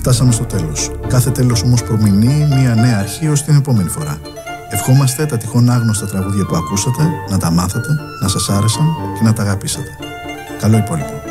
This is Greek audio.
Φτάσαμε στο τέλος. Κάθε τέλος όμως προμηνύει μια νέα αρχή ως την επόμενη φορά. Ευχόμαστε τα τυχόν άγνωστα τραγούδια που ακούσατε να τα μάθετε, να σας άρεσαν και να τα αγαπήσατε. Καλό υπόλοιπο.